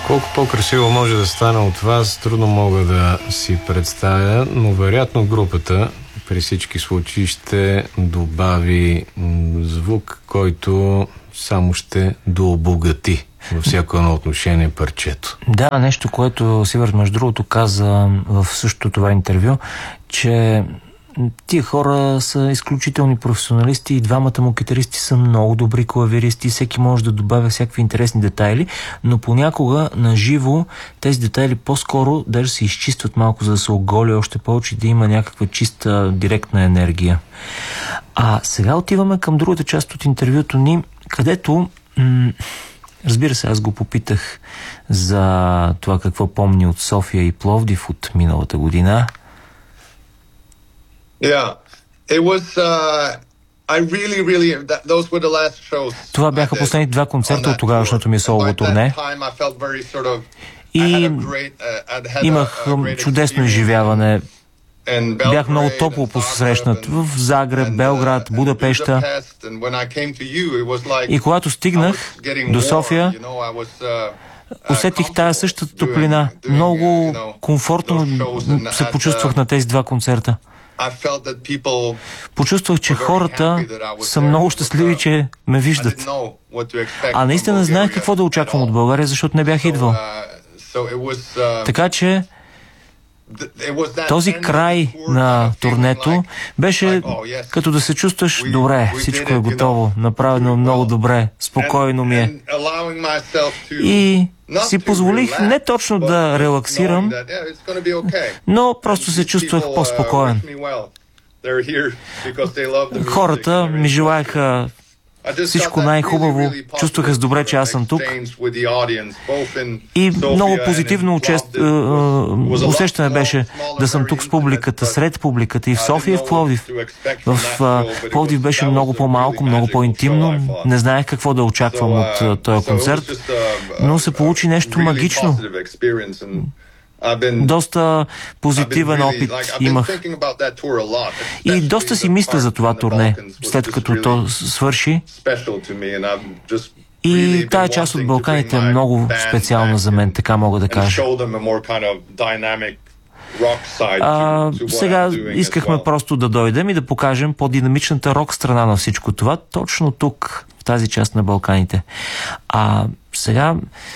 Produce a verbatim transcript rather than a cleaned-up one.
Колко по-красиво може да стане от вас, трудно мога да си представя, но вероятно групата при всички случаи ще добави звук, който само ще дообогати във всяко едно отношение парчето. Да, нещо, което Сивърт между другото каза в същото това интервю, че тия хора са изключителни професионалисти и двамата му китаристи са много добри клавиристи, всеки може да добавя всякакви интересни детайли, но понякога на живо тези детайли по-скоро даже се изчистват малко, за да се оголи още повече, да има някаква чиста директна енергия. А сега отиваме към другата част от интервюто ни, където м- разбира се, аз го попитах за това какво помни от София и Пловдив от миналата година. Yeah, it was. Uh, I really, really. That, those were the last shows. Това бяха последните два концерта от тогавашното ми солово турне. И имах чудесно изживяване. Бях много топло посрещнат в Загреб, Белград, Будапеща. И когато стигнах до София, усетих тая същата топлина. Много комфортно се почувствах на тези два концерта. Почувствах, че хората са много щастливи, че ме виждат. А наистина не знаех какво да очаквам от България, защото не бях идвал. Така че този край на турнето беше като да се чувстваш добре, всичко е готово, направено много добре, спокойно ми е. И си позволих не точно да релаксирам, но просто се чувствах по-спокоен. Хората ми желаяха всичко най-хубаво, чувстваха с добре, че аз съм тук. И много позитивно участ... усещане беше да съм тук с публиката, сред публиката и в София, и в Пловдив. В Пловдив беше много по-малко, много по-интимно. Не знаех какво да очаквам от този концерт, но се получи нещо магично. Доста позитивен опит имах. И доста си мисля за това турне, след като то свърши. И тая част от Балканите е много специална за мен, така мога да кажа. А, сега искахме просто да дойдем и да покажем по-динамичната рок страна на всичко това, точно тук, в тази част на Балканите. А сега